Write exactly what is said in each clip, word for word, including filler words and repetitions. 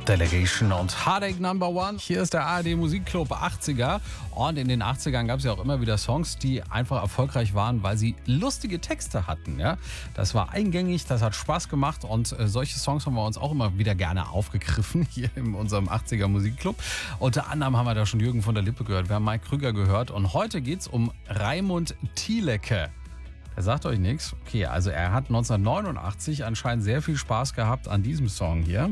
Delegation und Heartache Number One. Hier ist der A R D Musikclub achtziger. Und in den achtzigern gab es ja auch immer wieder Songs, die einfach erfolgreich waren, weil sie lustige Texte hatten. Ja? Das war eingängig, das hat Spaß gemacht und äh, solche Songs haben wir uns auch immer wieder gerne aufgegriffen hier in unserem achtziger Musikclub. Unter anderem haben wir da schon Jürgen von der Lippe gehört, wir haben Mike Krüger gehört und heute geht es um Raimund Thielecke. Der sagt euch nichts. Okay, also er hat neunzehnhundertneunundachtzig anscheinend sehr viel Spaß gehabt an diesem Song hier.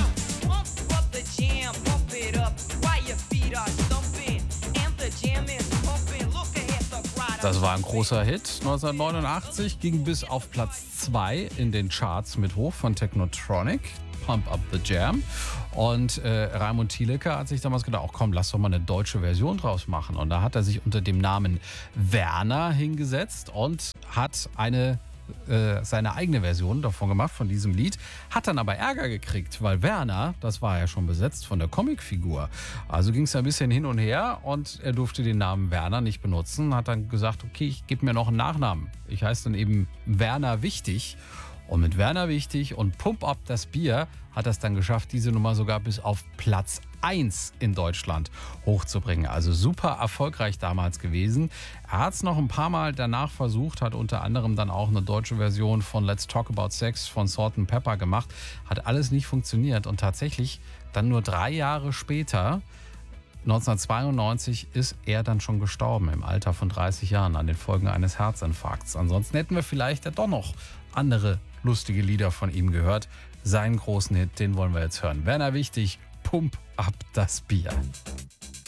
Das war ein großer Hit. neunzehnhundertneunundachtzig ging bis auf Platz zwei in den Charts mit hoch von Technotronic. Pump Up the Jam. Und äh, Raimund Thielecke hat sich damals gedacht, oh komm, lass doch mal eine deutsche Version draus machen. Und da hat er sich unter dem Namen Werner hingesetzt und hat eine äh, seine eigene Version davon gemacht, von diesem Lied. Hat dann aber Ärger gekriegt, weil Werner, das war ja schon besetzt von der Comicfigur. Also ging es ein bisschen hin und her und er durfte den Namen Werner nicht benutzen. Hat dann gesagt, okay, ich gebe mir noch einen Nachnamen. Ich heiße dann eben Werner Wichtig. Und mit Werner Wichtig und Pump Up das Bier hat er es dann geschafft, diese Nummer sogar bis auf Platz eins in Deutschland hochzubringen. Also super erfolgreich damals gewesen. Er hat es noch ein paar Mal danach versucht, hat unter anderem dann auch eine deutsche Version von Let's Talk About Sex von Salt and Pepper gemacht. Hat alles nicht funktioniert und tatsächlich dann nur drei Jahre später, neunzehnhundertzweiundneunzig, ist er dann schon gestorben im Alter von dreißig Jahren an den Folgen eines Herzinfarkts. Ansonsten hätten wir vielleicht ja doch noch andere lustige Lieder von ihm gehört. Seinen großen Hit, den wollen wir jetzt hören. Werner Wichtig, Pump Up das Bier.